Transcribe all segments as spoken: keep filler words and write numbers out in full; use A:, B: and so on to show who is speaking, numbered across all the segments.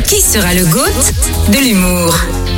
A: Qui sera le GOAT de l'humour?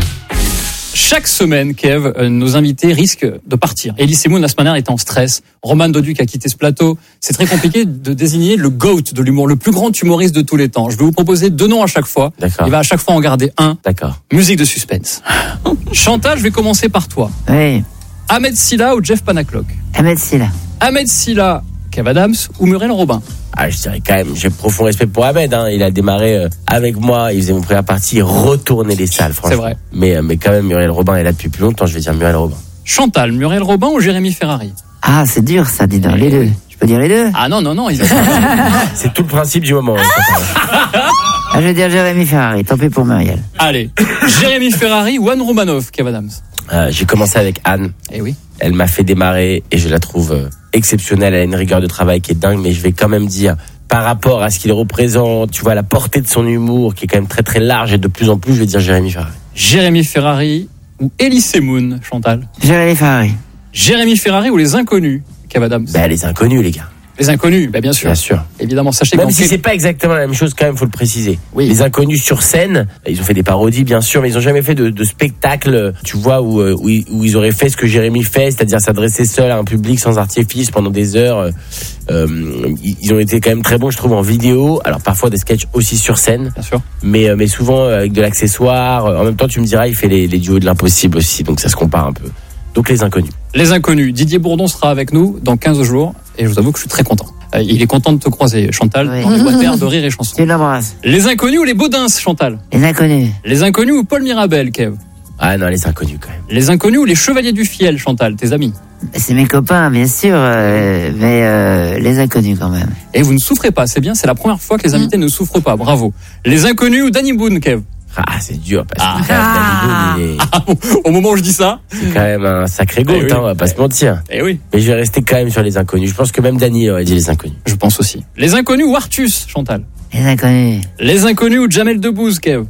B: Chaque semaine, Kev, euh, nos invités risquent de partir. Elie Semoun, la semaine dernière, était en stress. Roman Doduc a quitté ce plateau. C'est très compliqué de désigner le GOAT de l'humour, le plus grand humoriste de tous les temps. Je vais vous proposer deux noms à chaque fois.
C: D'accord.
B: Il va à chaque fois en garder un.
C: D'accord.
B: Musique de suspense. Chantal, je vais commencer par toi.
D: Oui,
B: Ahmed Silla ou Jeff Panaclock?
D: Ahmed Silla.
B: Ahmed Silla, Kev Adams ou Muriel Robin?
C: Ah, je dirais quand même, j'ai profond respect pour Ahmed. Hein. Il a démarré euh, avec moi, il faisait mon première partie, il retournait les salles, franchement.
B: C'est vrai.
C: Mais, euh, mais quand même, Muriel Robin est là depuis plus longtemps, je vais dire Muriel Robin.
B: Chantal, Muriel Robin ou Jérémy Ferrari?
D: Ah, c'est dur ça, dis donc, les deux. Je peux dire les deux?
B: Ah non, non, non. Ils...
C: C'est tout le principe du moment. Hein,
D: Ah, je vais dire Jérémy Ferrari, tant pis pour Muriel.
B: Allez, Jérémy Ferrari ou Anne Romanoff, Kev Adams?
C: euh, j'ai commencé avec Anne.
B: Eh oui.
C: Elle m'a fait démarrer et je la trouve euh, exceptionnelle. Elle a une rigueur de travail qui est dingue, mais je vais quand même dire, par rapport à ce qu'il représente, tu vois, la portée de son humour, qui est quand même très très large et de plus en plus, je vais dire Jérémy Ferrari.
B: Jérémy Ferrari ou Elie Semoun, Chantal?
D: Jérémy Ferrari.
B: Jérémy Ferrari ou les Inconnus, Kev Adams?
C: Ben, les inconnus, les gars.
B: Les Inconnus, ben bien sûr.
C: Bien sûr.
B: Évidemment, sachez
C: Même
B: qu'en
C: si
B: fait-
C: c'est pas exactement la même chose, quand même, faut le préciser.
B: Oui.
C: Les inconnus sur scène, ils ont fait des parodies, bien sûr, mais ils ont jamais fait de, de spectacle, tu vois, où, où, ils- où ils auraient fait ce que Jérémy fait, c'est-à-dire s'adresser seul à un public sans artifice pendant des heures. Euh, ils ont été quand même très bons, je trouve, en vidéo. Alors parfois des sketchs aussi sur scène,
B: Bien sûr.
C: mais mais souvent avec de l'accessoire. En même temps, tu me diras, il fait les, les duos de l'impossible aussi, donc ça se compare un peu. Donc les inconnus.
B: Les Inconnus. Didier Bourdon sera avec nous dans quinze jours et je vous avoue que je suis très content. Euh, Il est content de te croiser, Chantal,
D: Oui.
B: dans les boîtes de rire et chansons.
D: Tu l'embrasses.
B: Les Inconnus ou les Baudins, Chantal?
D: Les inconnus.
B: Les Inconnus ou Paul Mirabel, Kev?
C: Ah non, les inconnus quand même.
B: Les Inconnus ou les Chevaliers du Fiel, Chantal, tes amis?
D: C'est mes copains, bien sûr, euh, mais euh, les inconnus quand même.
B: Et vous ne souffrez pas, c'est bien, c'est la première fois que les invités ne souffrent pas, bravo. Les Inconnus ou Danny Boone, Kev?
C: Ah, c'est dur parce que quand même, Danny Boone, il est-
B: Ah, au moment où je dis ça?
C: c'est quand même un sacré goût,
B: Eh oui.
C: hein, on va pas se mentir.
B: Eh oui,
C: Mais je vais rester quand même sur les inconnus. Je pense que même Dany aurait dit les inconnus.
B: je pense aussi. Les Inconnus ou Artus, Chantal?
D: Les inconnus.
B: Les Inconnus ou Jamel Debbouze, Kev?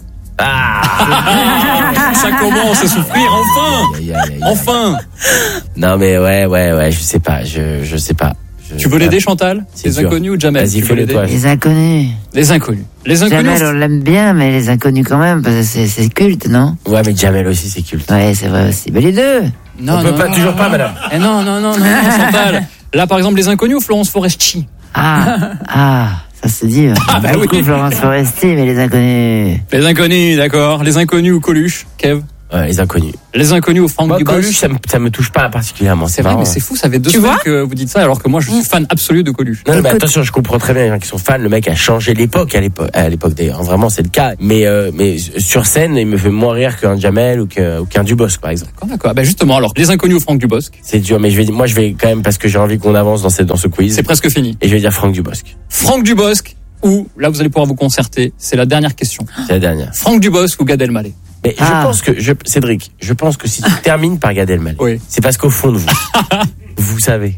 B: Ah, ça commence à souffrir, enfin!
C: Aïe, aïe, aïe, aïe.
B: Enfin!
C: Non mais ouais, ouais, ouais, je sais pas, je, je sais pas. Je-
B: Tu veux l'aider, Chantal?
C: C'est
B: Les
C: dur.
B: Inconnus ou Jamel?
C: Vas-y,
B: Tu veux
C: fais-le
B: l'aider
C: toi.
D: Les inconnus.
B: Les Inconnus. Les Inconnus.
D: Jamel, on l'aime bien, mais les inconnus quand même, parce que c'est, c'est culte, non?
C: Ouais, mais Jamel aussi, c'est culte.
D: Ouais, c'est vrai aussi. Mais les deux.
B: Non,
C: On peut
B: non,
C: pas,
B: non,
C: toujours
B: non,
C: pas,
B: non.
C: madame.
B: Eh non, non, non, non, non, Chantal. Là, par exemple, les Inconnus ou Florence Foresti?
D: Ah, ah, ça c'est dur.
B: Ah, bah
D: Beaucoup
B: oui.
D: Florence Foresti, mais les inconnus.
B: Les Inconnus, d'accord. Les Inconnus ou Coluche, Kev?
C: Ouais, les inconnus.
B: Les Inconnus ou Franck
C: Moi,
B: Dubosc?
C: Coluche, ça me, ça me touche pas particulièrement.
B: C'est vrai,
C: marrant.
B: mais c'est fou, ça fait deux
A: Tu
B: semaines
A: vois
B: que vous dites ça, alors que moi, je suis fan absolu de Coluche.
C: Non, non, mais
D: Écoute-
C: attention, je comprends très bien les gens qui sont fans. Le mec a changé l'époque, à l'époque, à l'époque d'ailleurs. Vraiment, c'est le cas. Mais, euh, mais sur scène, il me fait moins rire qu'un Jamel ou qu'un, ou qu'un Dubosc, par exemple.
B: D'accord, d'accord. Ben justement, alors, les Inconnus ou Franck Dubosc?
C: C'est dur, mais je vais, moi, je vais quand même parce que j'ai envie qu'on avance dans cette, dans ce quiz.
B: C'est presque fini.
C: Et je vais dire Franck Dubosc.
B: Franck Dubosc ou, là, vous allez pouvoir vous concerter, c'est la dernière question.
C: C'est la dernière.
B: Franck Dubosc ou Gad Elmaleh?
C: Mais
D: Ah.
C: je pense que, je, Cédric, je pense que si tu termines par Gad Elmaleh,
B: Oui.
C: c'est parce qu'au fond de vous, vous savez.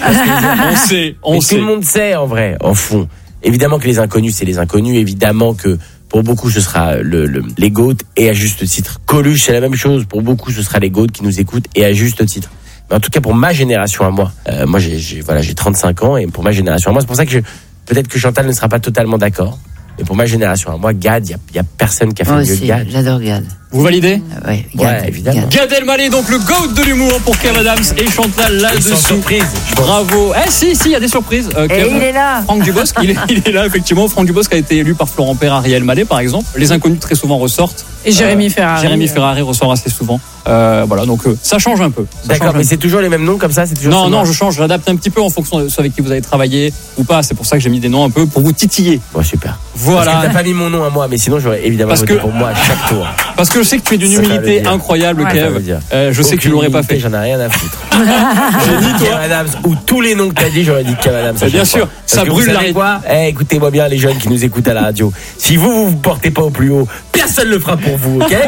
B: On sait, on
C: Mais
B: sait.
C: tout le monde sait, en vrai, en fond. Évidemment que les inconnus, c'est les inconnus. Évidemment que pour beaucoup, ce sera le, le, les GOAT et à juste titre. Coluche, c'est la même chose. Pour beaucoup, ce sera les GOAT qui nous écoutent et à juste titre. Mais en tout cas, pour ma génération à moi, euh, moi, j'ai, j'ai, voilà, j'ai trente-cinq ans et pour ma génération à moi, c'est pour ça que je, peut-être que Chantal ne sera pas totalement d'accord. Mais pour ma génération à moi, Gad, il y a, y a personne qui a fait
D: Moi
C: mieux que
D: aussi,
C: Gad.
D: j'adore Gad.
B: Vous validez?
D: Ah ouais, Gad.
C: Ouais, évidemment.
D: Gad.
B: Gad Elmaleh, donc le GOAT de l'humour pour Kev Adams et Chantal
C: Et sans
B: là-dessous.
C: surprise.
B: Bravo. Eh si, si, il y a des surprises. Euh,
D: Et
B: Kev-
D: il est là.
B: Franck Dubosc, il est, il est là effectivement. Franck Dubosc a été élu par Florent Père, et Elmaleh par exemple. Les Inconnus très souvent ressortent.
A: Et Jérémy Ferrari.
B: Jérémy Ferrari ressort assez souvent. Euh, voilà, donc euh, ça change un peu. Ça
C: D'accord,
B: change un
C: mais
B: peu.
C: c'est toujours les mêmes noms comme ça, c'est toujours
B: Non,
C: ce
B: non,
C: nom.
B: je change, j'adapte un petit peu en fonction de ceux avec qui vous avez travaillé ou pas. C'est pour ça que j'ai mis des noms un peu pour vous titiller.
C: Bon, super.
B: Voilà.
C: Parce que t'as pas mis mon nom à moi, mais sinon j'aurais évidemment
B: Parce
C: voté
B: que-
C: pour moi à chaque tour.
B: Parce que je sais que tu es d'une
C: Ça, ça veut
B: humilité
C: dire.
B: incroyable,
A: Ouais,
C: Ça
B: Kev.
C: veut dire.
B: Euh, je sais que tu l'aurais pas fait.
C: J'en ai rien à foutre.
B: J'ai dit,
C: Kev
B: toi.
C: Adams, ou tous les noms que t'as dit, j'aurais dit Kev Adams. à
B: Mais bien
C: chaque
B: sûr,
C: fois.
B: ça
C: Parce que
B: brûle
C: vous
B: la
C: savez
B: rythme.
C: quoi Eh, écoutez-moi bien, les jeunes qui nous écoutent à la radio. Si vous, vous vous portez pas au plus haut, personne le fera pour vous, ok?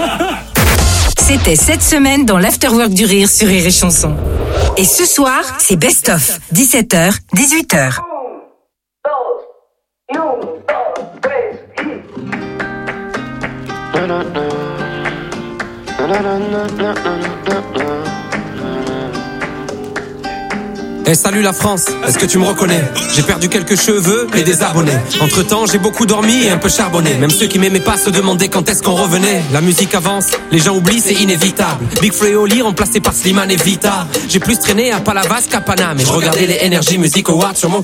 A: C'était cette semaine dans l'Afterwork du Rire sur Rire et Chanson. Et ce soir, c'est Best of. dix-sept heures, dix-huit heures.
E: Eh salut la France, est-ce que tu me reconnais? J'ai perdu quelques cheveux et des abonnés. Entre temps j'ai beaucoup dormi et un peu charbonné. Même ceux qui m'aimaient pas se demandaient quand est-ce qu'on revenait. La musique avance, les gens oublient, c'est inévitable. Big Flo et Oli remplacé par Slimane et Vita. J'ai plus traîné à Palavas qu'à Paname. Et je regardais les Energy Music Awards sur mon